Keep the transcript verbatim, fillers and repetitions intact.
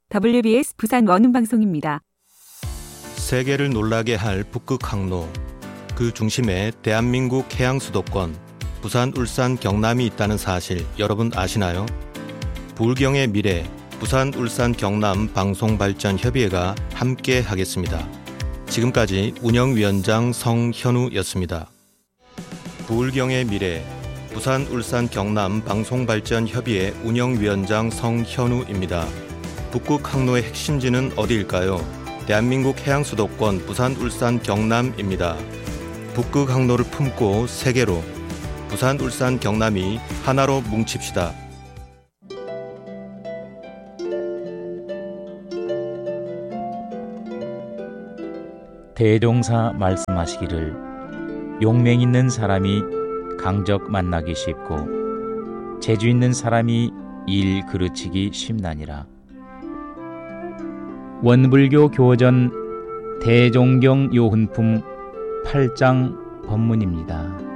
더블유비에스 부산 원음방송입니다. 세계를 놀라게 할 북극 항로, 그 중심에 대한민국 해양 수도권 부산, 울산, 경남이 있다는 사실 여러분 아시나요? 부울경의 미래 부산, 울산, 경남 방송발전협의회가 함께 하겠습니다. 지금까지 운영위원장 성현우였습니다. 부울경의 미래 부산, 울산, 경남 방송발전협의회 운영위원장 성현우입니다. 북극 항로의 핵심지는 어디일까요? 대한민국 해양 수도권 부산, 울산, 경남입니다. 북극 항로를 품고 세계로 부산, 울산, 경남이 하나로 뭉칩시다. 대종사 말씀하시기를 용맹 있는 사람이 강적 만나기 쉽고 재주 있는 사람이 일 그르치기 쉽나니라. 원불교 교전 대종경 요훈품 팔 장 법문입니다.